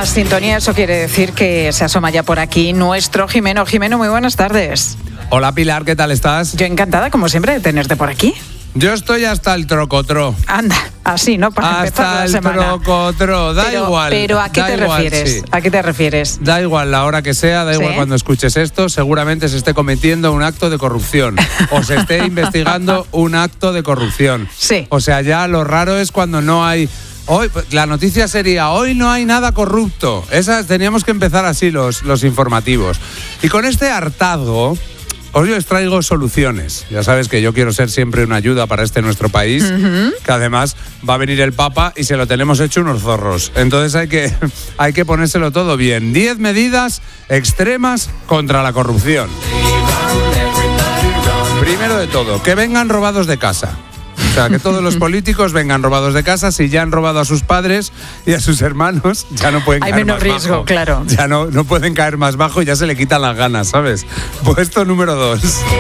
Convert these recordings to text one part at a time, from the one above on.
la sintonía, eso quiere decir que se asoma ya por aquí nuestro Jimeno. Jimeno, muy buenas tardes. Hola Pilar, ¿qué tal estás? Yo encantada, como siempre, de tenerte por aquí. Yo estoy hasta el trocotro. Anda, así, ¿no? Para empezar la semana. Hasta el trocotro, igual. Pero ¿a qué te refieres? Sí. ¿A qué te refieres? Da igual la hora que sea, da igual cuando escuches esto, seguramente se esté cometiendo un acto de corrupción o se esté investigando un acto de corrupción. Sí. O sea, ya lo raro es cuando no hay... Hoy, la noticia sería, hoy no hay nada corrupto. Teníamos que empezar así los informativos. Y con este hartazgo... Hoy os traigo soluciones. Ya sabes que yo quiero ser siempre una ayuda para nuestro país, que además va a venir el Papa y se lo tenemos hecho unos zorros. Entonces hay que ponérselo todo bien. 10 medidas extremas contra la corrupción. Primero de todo, que vengan robados de casa. O sea, que todos los políticos vengan robados de casa. Si ya han robado a sus padres y a sus hermanos, ya no pueden caer más bajo. Hay menos riesgo, claro. Ya no pueden caer más bajo y ya se le quitan las ganas, ¿sabes? Puesto número 2.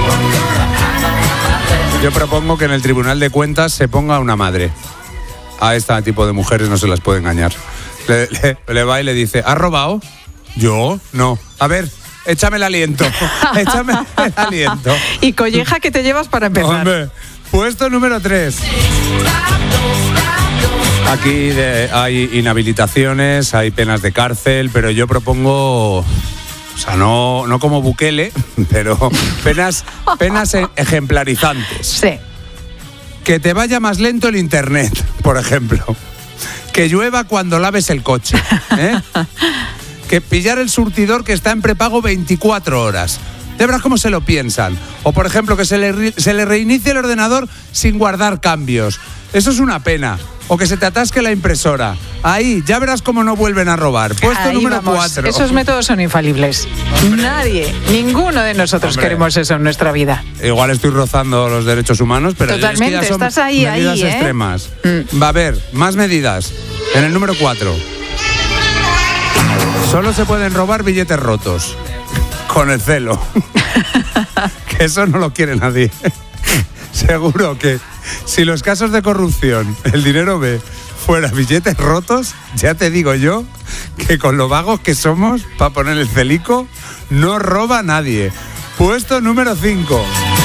Yo propongo que en el Tribunal de Cuentas se ponga una madre. A este tipo de mujeres no se las puede engañar. Le va y le dice, ¿has robado? ¿Yo? No. A ver... Échame el aliento. Échame el aliento. ¿Y colleja que te llevas para empezar? Hombre, puesto número 3. Aquí hay inhabilitaciones, hay penas de cárcel, pero yo propongo... O sea, no como Bukele, pero penas ejemplarizantes. Sí. Que te vaya más lento el internet, por ejemplo. Que llueva cuando laves el coche. Que pillar el surtidor que está en prepago 24 horas. De verdad cómo se lo piensan. O, por ejemplo, que se le reinicie el ordenador sin guardar cambios. Eso es una pena. O que se te atasque la impresora. Ahí, ya verás cómo no vuelven a robar. Puesto número 4. Esos métodos son infalibles. Nadie, ninguno de nosotros queremos eso en nuestra vida. Igual estoy rozando los derechos humanos, pero totalmente, es que ya son estás ahí, medidas extremas. Va a haber más medidas. En el número 4. Solo se pueden robar billetes rotos. Con el celo. Que eso no lo quiere nadie. Seguro que si los casos de corrupción, el dinero B, fuera billetes rotos, ya te digo yo que con lo vagos que somos para poner el celico, no roba nadie. Puesto número 5.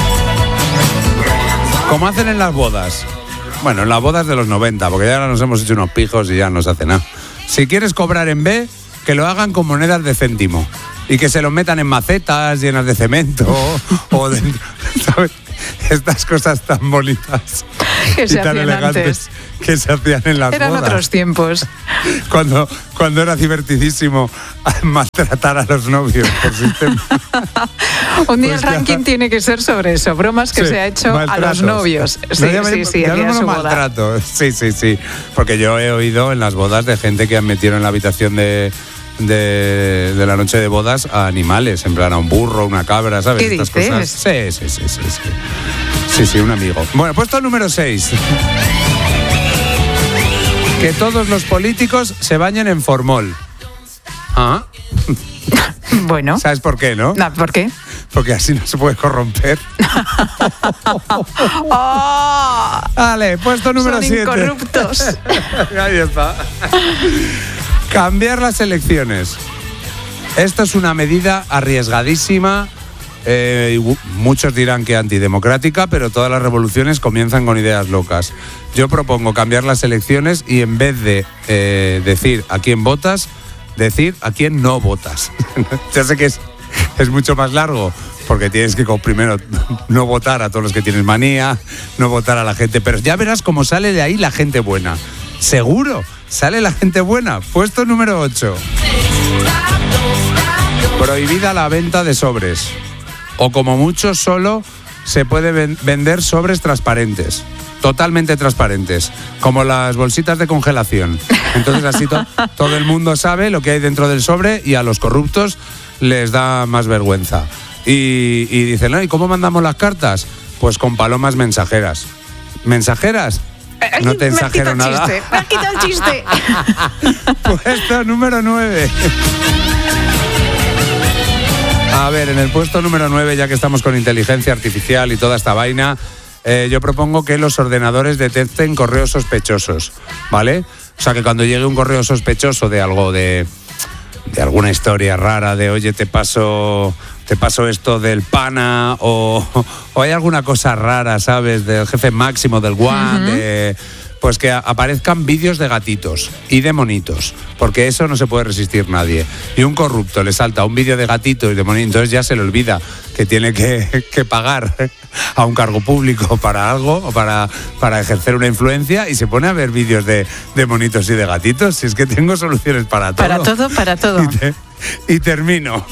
Como hacen en las bodas. Bueno, en las bodas de los 90, porque ya ahora nos hemos hecho unos pijos y ya no se hace nada. Si quieres cobrar en B, que lo hagan con monedas de céntimo y que se lo metan en macetas llenas de cemento o de, ¿sabes? Estas cosas tan bonitas que y tan elegantes que se hacían en las bodas. Eran otros tiempos. Cuando era divertidísimo maltratar a los novios por sistema. Un día el ranking tiene que ser sobre eso, bromas que se ha hecho maltratos a los novios. Sí, ya no me maltrato. Sí. Porque yo he oído en las bodas de gente que han metido en la habitación de la noche de bodas a animales, en plan a un burro, una cabra, ¿sabes? ¿Qué Estas dices? Cosas. Sí, un amigo. Bueno, puesto número 6. Que todos los políticos se bañen en formol. ¿Ah? Bueno. ¿Sabes por qué, no? ¿Por qué? Porque así no se puede corromper. ¡Oh! Vale, puesto número 7. Son incorruptos. Ahí está. Cambiar las elecciones. Esto es una medida arriesgadísima. Muchos dirán que antidemocrática, pero todas las revoluciones comienzan con ideas locas. Yo propongo cambiar las elecciones y en vez de decir a quién votas, decir a quién no votas. Ya sé que es mucho más largo, porque tienes que primero no votar a todos los que tienes manía, no votar a la gente, pero ya verás cómo sale de ahí la gente buena. Seguro, sale la gente buena. Puesto número 8. Prohibida la venta de sobres. O como mucho solo se puede vender sobres transparentes. Totalmente transparentes. Como las bolsitas de congelación. Entonces así todo el mundo sabe lo que hay dentro del sobre y a los corruptos les da más vergüenza. Y dicen, ¿no? ¿Y cómo mandamos las cartas? Pues con palomas mensajeras. ¿Mensajeras? No te exagero nada. Me has quitado el chiste. Puesto número 9. A ver, en el puesto número 9, ya que estamos con inteligencia artificial y toda esta vaina, yo propongo que los ordenadores detecten correos sospechosos, ¿vale? O sea, que cuando llegue un correo sospechoso de algo de alguna historia rara de, oye, te paso esto del pana, o hay alguna cosa rara, ¿sabes? Del jefe máximo, del guan, pues que aparezcan vídeos de gatitos y de monitos, porque eso no se puede resistir nadie. Y un corrupto le salta un vídeo de gatitos y de monitos, entonces ya se le olvida que tiene que pagar a un cargo público para algo, o para ejercer una influencia, y se pone a ver vídeos de monitos y de gatitos. Si es que tengo soluciones para todo. Para todo. Y termino.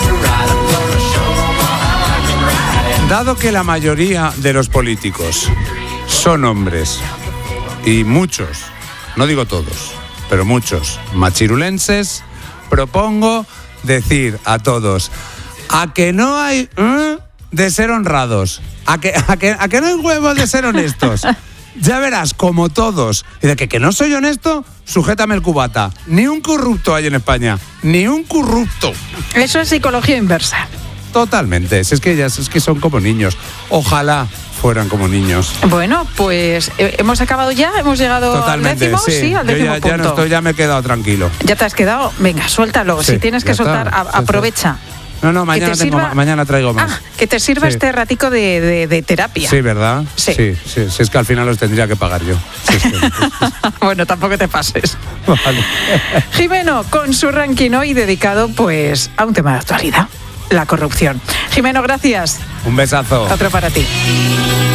Dado que la mayoría de los políticos son hombres, y muchos, no digo todos, pero muchos machirulenses, propongo decir a todos, a que no hay de ser honrados, a que no hay huevos de ser honestos. Ya verás, como todos. Y de que no soy honesto, sujétame el cubata. Ni un corrupto hay en España, ni un corrupto. Eso es psicología inversa. Totalmente, es que son como niños. Ojalá fueran como niños. Bueno, pues hemos acabado ya, hemos llegado totalmente, al décimo, sí, al décimo punto. Ya no estoy, ya me he quedado tranquilo. ¿Ya te has quedado? Venga, suéltalo. Sí, si tienes que soltar, aprovecha. No, mañana traigo más. Que te sirva este ratico de terapia. Sí, ¿verdad? Sí. Es que al final los tendría que pagar yo. Bueno, tampoco te pases. Vale. Jimeno, con su ranking hoy dedicado pues a un tema de actualidad, la corrupción. Jimeno, gracias. Un besazo. Otro para ti.